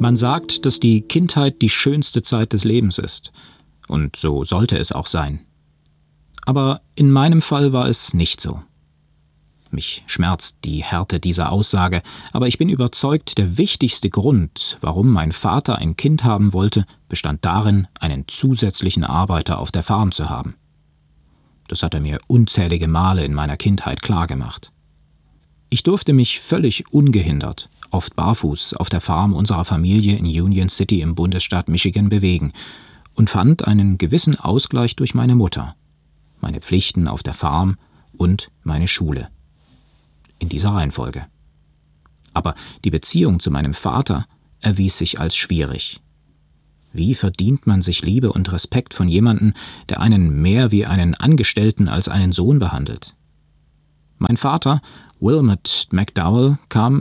Man sagt, dass die Kindheit die schönste Zeit des Lebens ist. Und so sollte es auch sein. Aber in meinem Fall war es nicht so. Mich schmerzt die Härte dieser Aussage, aber ich bin überzeugt, der wichtigste Grund, warum mein Vater ein Kind haben wollte, bestand darin, einen zusätzlichen Arbeiter auf der Farm zu haben. Das hat er mir unzählige Male in meiner Kindheit klargemacht. Ich durfte mich völlig ungehindert, oft barfuß, auf der Farm unserer Familie in Union City im Bundesstaat Michigan bewegen und fand einen gewissen Ausgleich durch meine Mutter, meine Pflichten auf der Farm und meine Schule. In dieser Reihenfolge. Aber die Beziehung zu meinem Vater erwies sich als schwierig. Wie verdient man sich Liebe und Respekt von jemandem, der einen mehr wie einen Angestellten als einen Sohn behandelt? Mein Vater, Wilmot McDowell, kam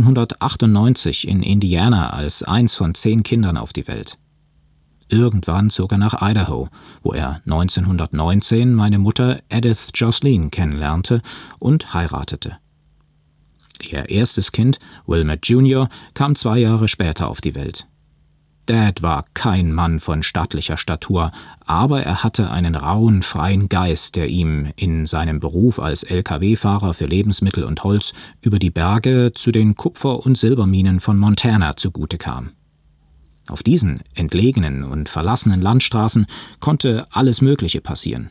1898 in Indiana als eins von 10 Kindern auf die Welt. Irgendwann zog er nach Idaho, wo er 1919 meine Mutter Edith Jocelyn kennenlernte und heiratete. Ihr erstes Kind, Wilmot Jr., kam 2 Jahre später auf die Welt. Dad war kein Mann von stattlicher Statur, aber er hatte einen rauen, freien Geist, der ihm in seinem Beruf als Lkw-Fahrer für Lebensmittel und Holz über die Berge zu den Kupfer- und Silberminen von Montana zugute kam. Auf diesen entlegenen und verlassenen Landstraßen konnte alles Mögliche passieren.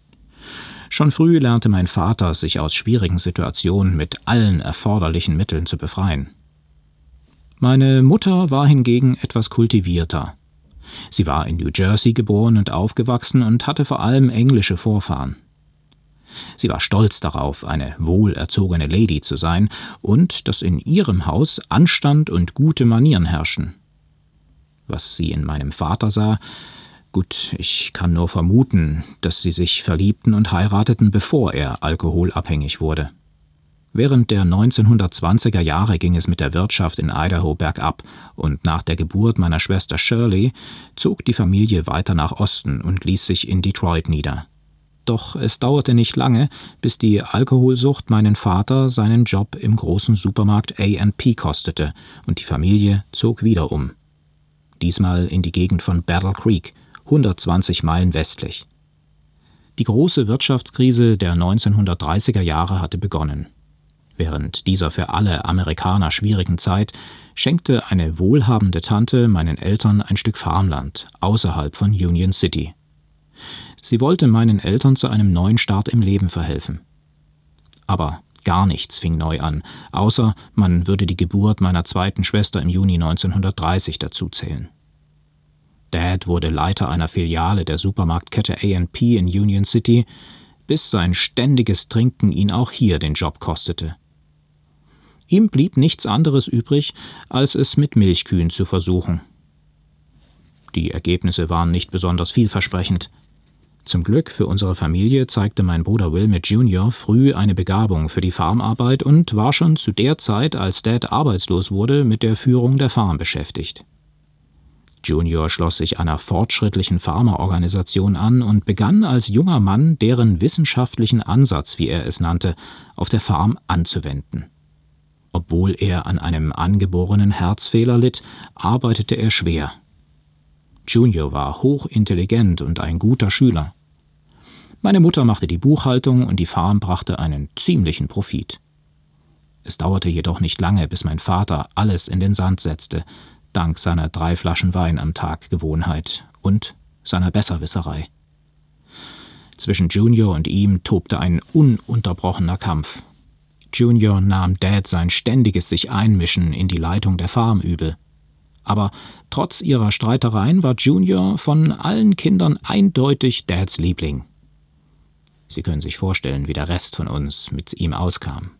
Schon früh lernte mein Vater, sich aus schwierigen Situationen mit allen erforderlichen Mitteln zu befreien. Meine Mutter war hingegen etwas kultivierter. Sie war in New Jersey geboren und aufgewachsen und hatte vor allem englische Vorfahren. Sie war stolz darauf, eine wohlerzogene Lady zu sein und dass in ihrem Haus Anstand und gute Manieren herrschten. Was sie in meinem Vater sah, gut, ich kann nur vermuten, dass sie sich verliebten und heirateten, bevor er alkoholabhängig wurde. Während der 1920er Jahre ging es mit der Wirtschaft in Idaho bergab und nach der Geburt meiner Schwester Shirley zog die Familie weiter nach Osten und ließ sich in Detroit nieder. Doch es dauerte nicht lange, bis die Alkoholsucht meinen Vater seinen Job im großen Supermarkt A&P kostete und die Familie zog wieder um. Diesmal in die Gegend von Battle Creek, 120 Meilen westlich. Die große Wirtschaftskrise der 1930er Jahre hatte begonnen. Während dieser für alle Amerikaner schwierigen Zeit schenkte eine wohlhabende Tante meinen Eltern ein Stück Farmland außerhalb von Union City. Sie wollte meinen Eltern zu einem neuen Start im Leben verhelfen. Aber gar nichts fing neu an, außer man würde die Geburt meiner zweiten Schwester im Juni 1930 dazuzählen. Dad wurde Leiter einer Filiale der Supermarktkette A&P in Union City, bis sein ständiges Trinken ihn auch hier den Job kostete. Ihm blieb nichts anderes übrig, als es mit Milchkühen zu versuchen. Die Ergebnisse waren nicht besonders vielversprechend. Zum Glück für unsere Familie zeigte mein Bruder Wilmot Jr. früh eine Begabung für die Farmarbeit und war schon zu der Zeit, als Dad arbeitslos wurde, mit der Führung der Farm beschäftigt. Junior schloss sich einer fortschrittlichen Farmerorganisation an und begann als junger Mann, deren wissenschaftlichen Ansatz, wie er es nannte, auf der Farm anzuwenden. Obwohl er an einem angeborenen Herzfehler litt, arbeitete er schwer. Junior war hochintelligent und ein guter Schüler. Meine Mutter machte die Buchhaltung und die Farm brachte einen ziemlichen Profit. Es dauerte jedoch nicht lange, bis mein Vater alles in den Sand setzte, dank seiner 3 Flaschen Wein am Tag Gewohnheit und seiner Besserwisserei. Zwischen Junior und ihm tobte ein ununterbrochener Kampf. Junior nahm Dad sein ständiges Sich-Einmischen in die Leitung der Farm übel. Aber trotz ihrer Streitereien war Junior von allen Kindern eindeutig Dads Liebling. Sie können sich vorstellen, wie der Rest von uns mit ihm auskam.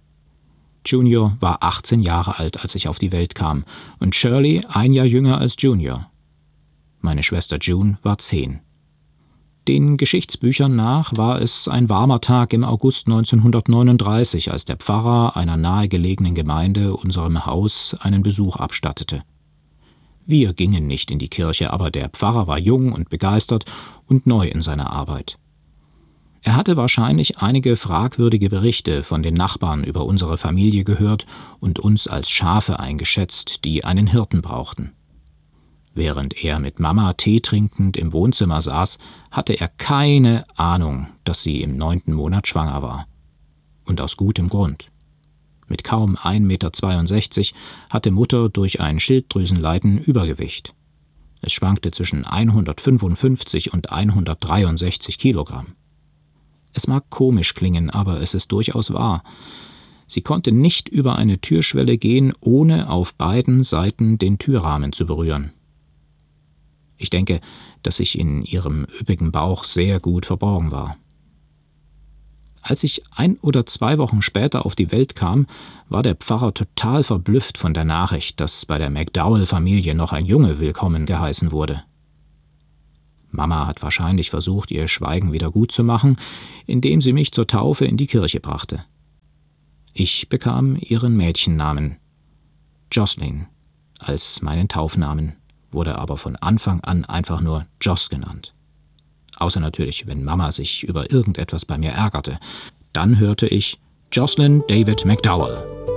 Junior war 18 Jahre alt, als ich auf die Welt kam, und Shirley 1 Jahr jünger als Junior. Meine Schwester June war 10. Den Geschichtsbüchern nach war es ein warmer Tag im August 1939, als der Pfarrer einer nahegelegenen Gemeinde unserem Haus einen Besuch abstattete. Wir gingen nicht in die Kirche, aber der Pfarrer war jung und begeistert und neu in seiner Arbeit. Er hatte wahrscheinlich einige fragwürdige Berichte von den Nachbarn über unsere Familie gehört und uns als Schafe eingeschätzt, die einen Hirten brauchten. Während er mit Mama Tee trinkend im Wohnzimmer saß, hatte er keine Ahnung, dass sie im 9. Monat schwanger war. Und aus gutem Grund. Mit kaum 1,62 Meter hatte Mutter durch ein Schilddrüsenleiden Übergewicht. Es schwankte zwischen 155 und 163 Kilogramm. Es mag komisch klingen, aber es ist durchaus wahr. Sie konnte nicht über eine Türschwelle gehen, ohne auf beiden Seiten den Türrahmen zu berühren. Ich denke, dass ich in ihrem üppigen Bauch sehr gut verborgen war. Als ich 1 oder 2 Wochen später auf die Welt kam, war der Pfarrer total verblüfft von der Nachricht, dass bei der McDowell-Familie noch ein Junge willkommen geheißen wurde. Mama hat wahrscheinlich versucht, ihr Schweigen wieder gut zu machen, indem sie mich zur Taufe in die Kirche brachte. Ich bekam ihren Mädchennamen, Jocelyn, als meinen Taufnamen, wurde aber von Anfang an einfach nur Joss genannt. Außer natürlich, wenn Mama sich über irgendetwas bei mir ärgerte. Dann hörte ich Jocelyn David McDowell.